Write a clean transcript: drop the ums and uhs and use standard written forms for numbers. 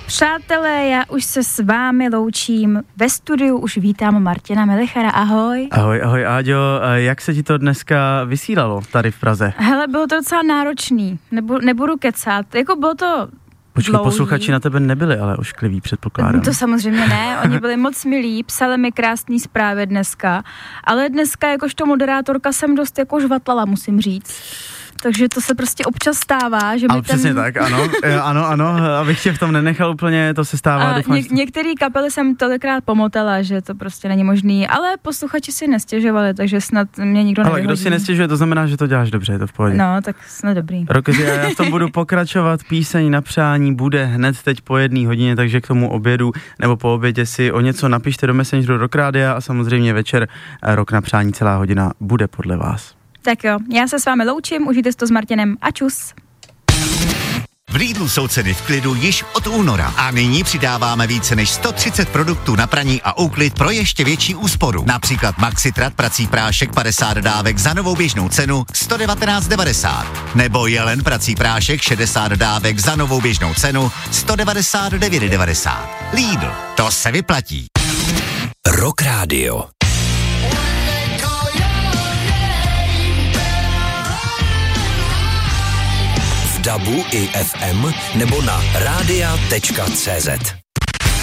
Přátelé, já už se s vámi loučím. Ve studiu už vítám Martina Melichara. Ahoj. Ahoj, Áďo. Jak se ti to dneska vysílalo tady v Praze? Hele, bylo to docela náročný. Nebudu kecat. Jako bylo to Počkej, dlouhý. Posluchači na tebe nebyli ale oškliví, předpokládám. To samozřejmě ne, oni byli moc milí, psali mi krásný zprávy dneska, ale dneska jakožto moderátorka jsem dost jako žvatlala, musím říct. Takže to se prostě občas stává, že ale přesně tak, ano, abych tě v tom nenechal úplně, to se stává. Některé kapely jsem tolikrát pomotala, že to prostě není možný, ale posluchači si nestěžovali, takže snad mě nikdo nevyhodí. Ale kdo si nestěžuje, to znamená, že to děláš dobře, je to v pohodě. No, tak snad dobrý. Rokeři, já v tom budu pokračovat, píseň na přání bude hned teď po 1 hodině, takže k tomu obědu nebo po obědě si o něco napište do Messengeru Rock Rádia a samozřejmě večer Rock na přání celá hodina bude podle vás. Tak jo, já se s vámi loučím, užijte si to s Martinem a čus. V Lidlu jsou ceny v klidu již od února a nyní přidáváme více než 130 produktů na praní a úklid pro ještě větší úsporu. Například Maxitrat prací prášek 50 dávek za novou běžnou cenu 119,90 nebo Jelen prací prášek 60 dávek za novou běžnou cenu 199,90. Lidl, to se vyplatí. Rock Radio. V DABu i FM nebo na radia.cz.